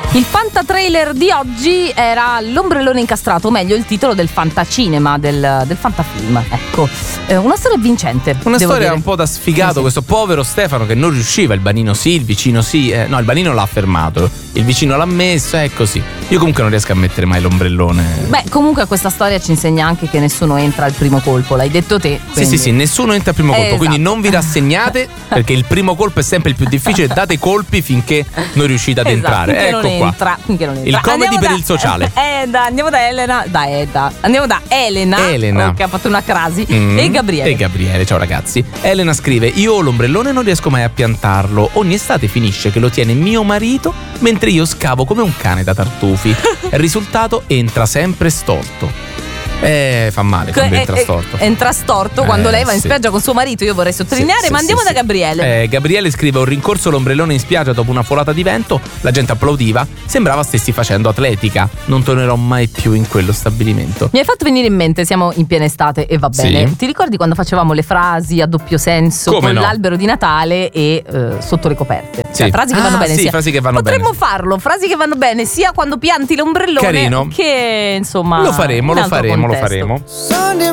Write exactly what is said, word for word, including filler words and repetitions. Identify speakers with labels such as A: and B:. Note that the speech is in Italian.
A: Il fantatrailer di oggi era L'ombrellone incastrato, o meglio il titolo del fantacinema, del, del fantafilm. Ecco, eh, una storia vincente.
B: Una
A: devo
B: storia
A: dire.
B: un po' da sfigato,
A: Sì, sì.
B: questo povero Stefano che non riusciva, il banino sì, il vicino sì, eh, no il banino l'ha fermato, il vicino l'ha messo, è così. Io comunque non riesco a mettere mai l'ombrellone.
A: Beh, comunque questa storia ci insegna anche che nessuno entra al primo colpo, l'hai detto te.
B: Sì,
A: quindi-
B: sì, sì, nessuno entra al primo colpo,
A: Eh,
B: quindi
A: esatto.
B: non vi rassegnate perché il primo colpo è sempre il più difficile, date colpi finché non riuscite ad
A: Esatto,
B: entrare.
A: finché
B: Ecco
A: non
B: qua.
A: entra, finché non entra.
B: Il comedy
A: Andiamo
B: per
A: da-
B: il sociale.
A: Eh, da- andiamo da Elena, da Eda. Andiamo da Elena,
B: Elena.
A: che ha fatto una crasi,
B: Mm.
A: e Gabriele.
B: E Gabriele, ciao ragazzi. Elena scrive: io ho l'ombrellone e non riesco mai a piantarlo. Ogni estate finisce che lo tiene mio marito mentre io scavo come un cane da tartufi. Il risultato entra sempre storto. Eh, fa male quando
A: Eh,
B: entra
A: eh,
B: storto.
A: Entra storto
B: Eh,
A: quando lei va in
B: sì.
A: spiaggia con suo marito, io vorrei sottolineare,
B: Sì,
A: ma
B: sì,
A: andiamo
B: sì,
A: da
B: sì.
A: Gabriele.
B: Eh, Gabriele scrive: ho rincorso l'ombrellone in spiaggia dopo una folata di vento, la gente applaudiva, sembrava stessi facendo atletica. Non tornerò mai più in quello stabilimento.
A: Mi hai fatto venire in mente, siamo in piena estate e va
B: Sì.
A: bene. Ti ricordi quando facevamo le frasi a doppio senso
B: Come
A: con
B: no?
A: l'albero di Natale e eh, sotto le coperte?
B: Sì.
A: Cioè, frasi che
B: Ah,
A: vanno bene.
B: sì,
A: sia-
B: frasi che vanno
A: Potremmo
B: bene.
A: farlo, frasi che vanno bene sia quando pianti l'ombrellone
B: Carino.
A: che insomma
B: Lo faremo,
A: in
B: lo
A: altro
B: faremo, lo
A: contesto.
B: faremo.